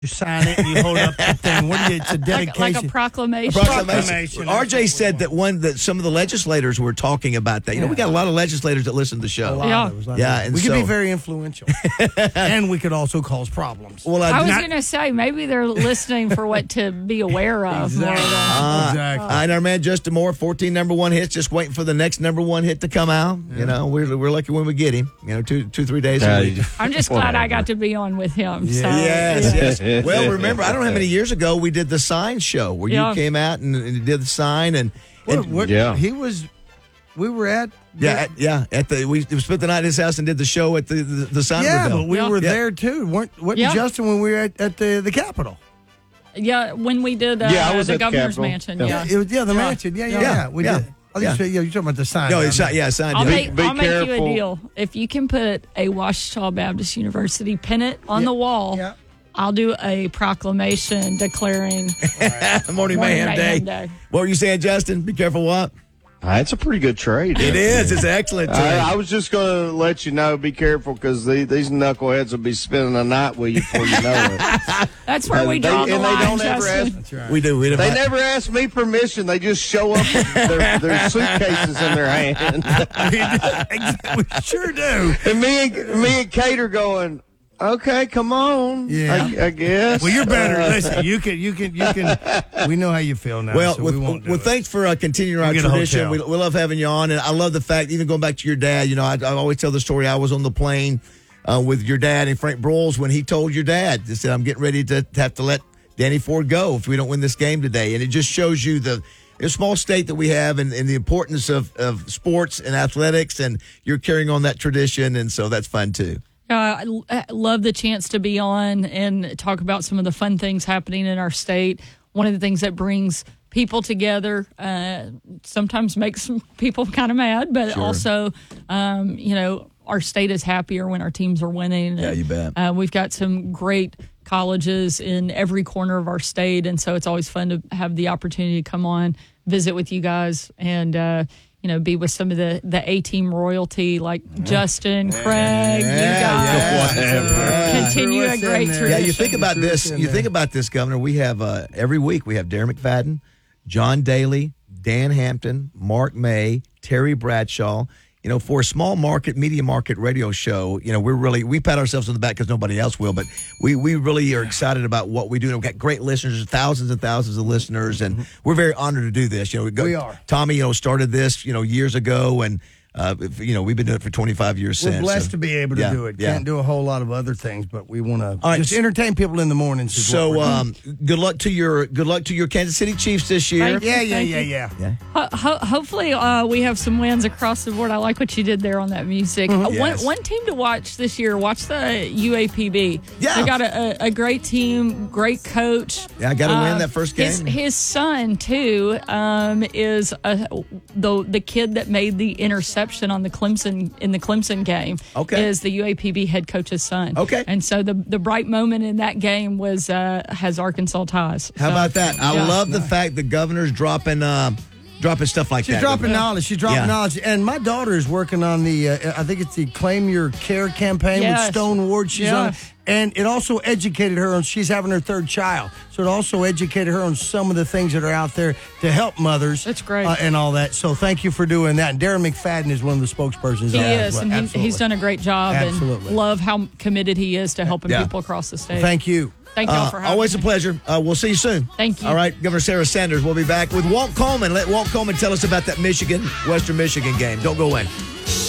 You sign it and you hold up the thing. What do you? It's a dedication. Like a proclamation. Proclamation. RJ said that some of the legislators were talking about that. You know, we got a lot of legislators that listen to the show. And we could be very influential, and we could also cause problems. Well, I was going to say maybe they're listening for what to be aware of. Exactly. And our man Justin Moore, 14 number one hits, just waiting for the next number one hit to come out. Yeah. You know, we're lucky when we get him. You know, 2-3 days a week. I'm just glad I got to be on with him. Yeah. So. Yes. Well, remember, I don't know how many years ago we did the sign show where you came out and did the sign he was. We were at we spent the night at his house and did the show at the sign. Yeah, but we were there too. Wasn't Justin when we were at the Capitol? Yeah, when we did I was the at governor's Capitol. mansion. The mansion. Yeah. We did. You're talking about the sign. No, it's sign. I'll make you a careful. deal. If you can put a Ouachita Baptist University pennant on the wall, I'll do a proclamation declaring Morning Mayhem Day. What were you saying, Justin? Be careful what? It's a pretty good trade. It is. It's an excellent trade. I was just going to let you know, be careful, because these knuckleheads will be spending a night with you before you know it. That's where we draw the line, they don't ever Justin. ask. Right. We do. They never ask me permission. They just show up with their suitcases in their hand. We sure do. And me and Kate are going, okay, come on. Yeah. I guess. Well, you're better. Listen, you can. We know how you feel now. Well, so we won't do it. thanks for continuing our get a tradition. hotel. We love having you on, and I love the fact, even going back to your dad. You know, I always tell the story. I was on the plane with your dad and Frank Broyles when he told your dad, he said, "I'm getting ready to have to let Danny Ford go if we don't win this game today." And it just shows you the small state that we have and the importance of sports and athletics, and you're carrying on that tradition, and so that's fun too. I love the chance to be on and talk about some of the fun things happening in our state. One of the things that brings people together, sometimes makes some people kind of mad, but also, our state is happier when our teams are winning. Yeah, you bet. We've got some great colleges in every corner of our state, and so it's always fun to have the opportunity to come on, visit with you guys, and be with some of the A-team royalty like Justin, Craig, you guys. Continue a great tradition. Yeah, you think about this. You think about this, Governor. We have every week we have Darren McFadden, John Daly, Dan Hampton, Mark May, Terry Bradshaw. You know, for a small market, media market radio show, we pat ourselves on the back because nobody else will, but we really are excited about what we do. And we've got great listeners, thousands and thousands of listeners, and we're very honored to do this. We are. Tommy, started this, years ago, and we've been doing it for 25 years We're since. blessed to be able to do it. Can't do a whole lot of other things, but we want to just entertain people in the mornings. So, good luck to your Kansas City Chiefs this year. Yeah. Hopefully, we have some wins across the board. I like what you did there on that music. Yes. One team to watch this year. Watch the UAPB. Yeah, they got a great team, great coach. Yeah, I got to win that first game. His son too is the kid that made the interception on the Clemson game. Okay, is the UAPB head coach's son. Okay, and so the bright moment in that game was has Arkansas ties. How about that? I love the fact the governor's dropping stuff like that. She's dropping knowledge. She's dropping knowledge. And my daughter is working on the, I think it's the Claim Your Care campaign with Stone Ward. She's on. And it also educated her on, she's having her third child. So it also educated her on some of the things that are out there to help mothers. That's great. And all that. So thank you for doing that. And Darren McFadden is one of the spokespersons. He is. Well. And he's done a great job. Absolutely. And love how committed he is to helping people across the state. Thank you. Thank y'all for having always me. a pleasure. We'll see you soon. Thank you. All right, Governor Sarah Sanders. We'll be back with Walt Coleman. Let Walt Coleman tell us about that Western Michigan game. Don't go away.